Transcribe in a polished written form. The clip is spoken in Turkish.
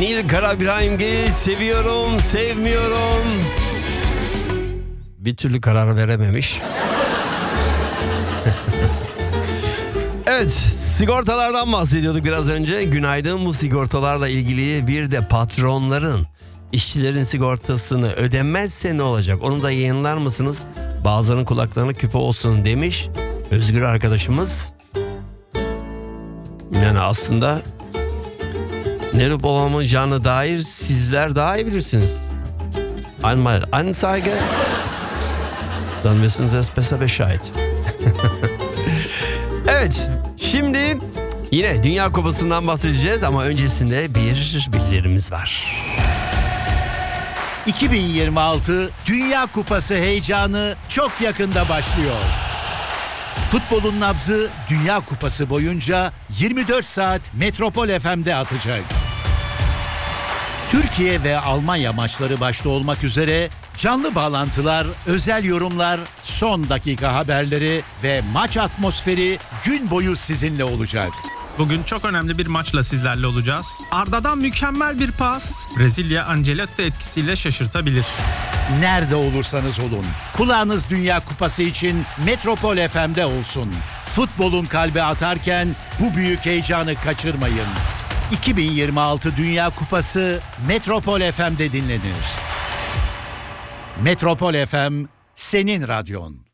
Nil Karaibrahimgil'i seviyorum, sevmiyorum. Bir türlü karar verememiş. Evet, sigortalardan bahsediyorduk biraz önce. Günaydın, bu sigortalarla ilgili bir de patronların, işçilerin sigortasını ödemezse ne olacak? Onu da yayınlar mısınız? Bazılarının kulaklarına küpe olsun demiş Özgür arkadaşımız. Yani aslında ne olup olamayacağına dair sizler daha iyi bilirsiniz. Einmal Anzeige, dann wissen Sie es besser Bescheid. Evet, şimdi yine Dünya Kupası'ndan bahsedeceğiz ama öncesinde bir bilgilerimiz var. 2026 Dünya Kupası heyecanı çok yakında başlıyor. Futbolun nabzı Dünya Kupası boyunca 24 saat Metropol FM'de atacak. Türkiye ve Almanya maçları başta olmak üzere canlı bağlantılar, özel yorumlar, son dakika haberleri ve maç atmosferi gün boyu sizinle olacak. Bugün çok önemli bir maçla sizlerle olacağız. Arda'dan mükemmel bir pas, Brezilya Ancelotti etkisiyle şaşırtabilir. Nerede olursanız olun, kulağınız Dünya Kupası için Metropol FM'de olsun. Futbolun kalbi atarken bu büyük heyecanı kaçırmayın. 2026 Dünya Kupası Metropol FM'de dinlenir. Metropol FM, senin radyon.